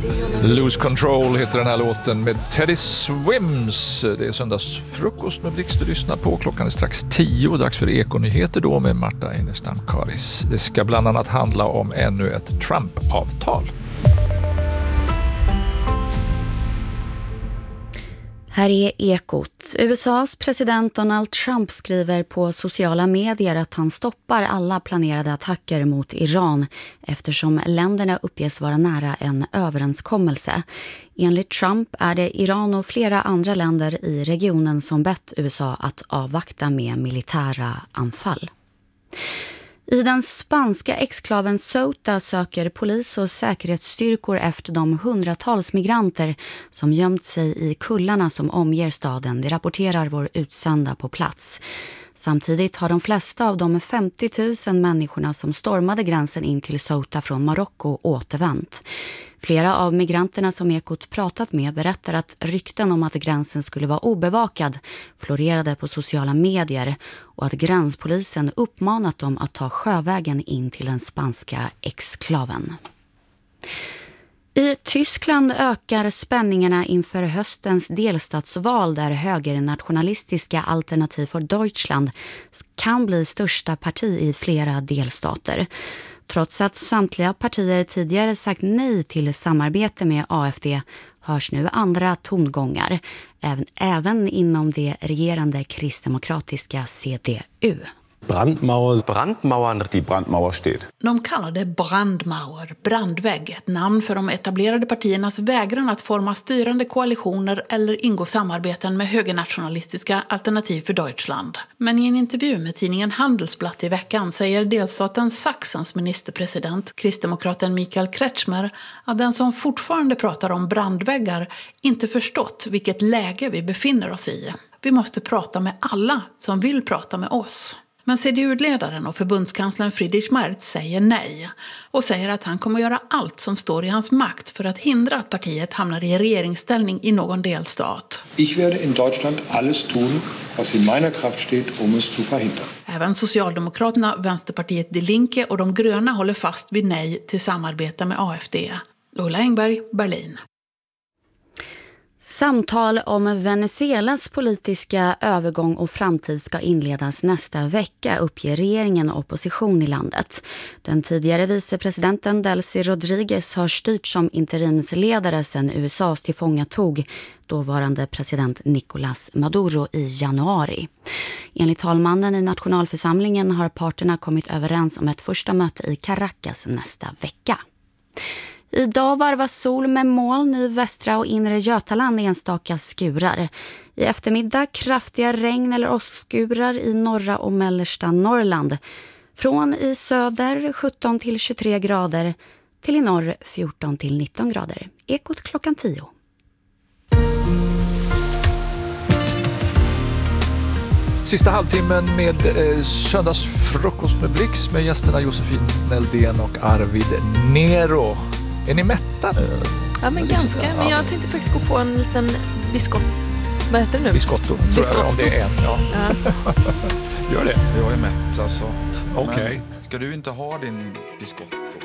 Lose Control heter den här låten med Teddy Swims. Det är söndagsfrukost med Blix du lyssnar på. Klockan är strax 10. Dags för Ekonyheter då med Marta Enestam Karis. Det ska bland annat handla om ännu ett Trump-avtal. Här är Ekot. USAs president Donald Trump skriver på sociala medier att han stoppar alla planerade attacker mot Iran eftersom länderna uppges vara nära en överenskommelse. Enligt Trump är det Iran och flera andra länder i regionen som bett USA att avvakta med militära anfall. I den spanska exklaven Ceuta söker polis och säkerhetsstyrkor efter de hundratals migranter som gömt sig i kullarna som omger staden. Det rapporterar vår utsända på plats. Samtidigt har de flesta av de 50 000 människorna som stormade gränsen in till Ceuta från Marocko återvänt. Flera av migranterna som Ekot pratat med berättar att rykten om att gränsen skulle vara obevakad florerade på sociala medier och att gränspolisen uppmanat dem att ta sjövägen in till den spanska exklaven. I Tyskland ökar spänningarna inför höstens delstatsval där högernationalistiska Alternativ för Deutschland kan bli största parti i flera delstater. Trots att samtliga partier tidigare sagt nej till samarbete med AfD hörs nu andra tongångar, även inom det regerande kristdemokratiska CDU. Brandmauern, die Brandmauer steht. De kallar det brandmauer, brandvägg, ett namn för de etablerade partiernas vägran att forma styrande koalitioner eller ingå samarbeten med högernationalistiska Alternativ för Deutschland. Men i en intervju med tidningen Handelsblatt i veckan säger delstaten Sachsens ministerpresident, kristdemokraten Michael Kretschmer, att den som fortfarande pratar om brandväggar inte förstått vilket läge vi befinner oss i. Vi måste prata med alla som vill prata med oss. Men CDU-ledaren och förbundskanslern Friedrich Merz säger nej och säger att han kommer att göra allt som står i hans makt för att hindra att partiet hamnar i regeringsställning i någon delstat. Ich werde in Deutschland alles tun, was in meiner Kraft steht, es zu verhindern. Även Socialdemokraterna, Vänsterpartiet Die Linke och de gröna håller fast vid nej till samarbete med AfD. Ulla Engberg, Berlin. Samtal om Venezuelas politiska övergång och framtid ska inledas nästa vecka, uppger regeringen och opposition i landet. Den tidigare vicepresidenten Delcy Rodriguez har styrt som interimsledare sedan USAs tillfångatog dåvarande president Nicolás Maduro i januari. Enligt talmannen i nationalförsamlingen har parterna kommit överens om ett första möte i Caracas nästa vecka. Idag varvas sol med moln i västra och inre Götaland enstaka skurar. I eftermiddag kraftiga regn eller åskskurar i norra och mellersta Norrland. Från i söder 17 till 23 grader till i norr 14 till 19 grader. Ekot klockan 10. Sista halvtimmen med söndagsfrukost med Blix med gästerna Josefin Neldén och Arvid Nero. Är ni mätta nu? Ja, men ganska. Men jag tänkte faktiskt gå på en liten biskott. Vad heter det nu? Biscotto. Biscotto. Om det är en, ja. Gör det. Jag är mätt alltså. Okej. Ska du inte ha din biscotto?